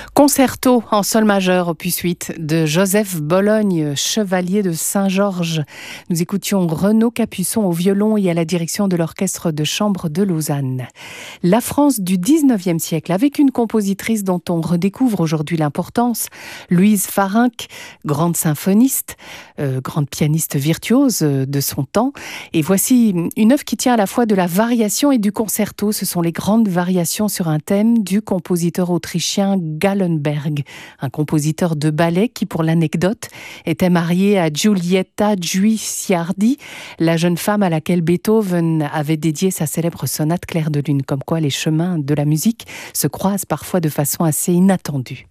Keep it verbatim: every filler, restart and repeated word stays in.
Concerto en sol majeur, opus huit, de Joseph Bologne, chevalier de Saint-Georges. Nous écoutions Renaud Capuçon au violon et à la direction de l'orchestre de chambre de Lausanne. La France du dix-neuvième siècle, avec une compositrice dont on redécouvre aujourd'hui l'importance, Louise Farinck, grande symphoniste, euh, grande pianiste virtuose de son temps. Et voici une œuvre qui tient à la fois de la variation et du concerto. Ce sont les grandes variations sur un thème du compositeur autrichien Gallenberg, un compositeur de ballet qui, pour l'anecdote, était marié à Giulietta Guicciardi, la jeune femme à laquelle Beethoven avait dédié sa célèbre sonate Clair de lune. Comme quoi les chemins de la musique se croisent parfois de façon assez inattendue.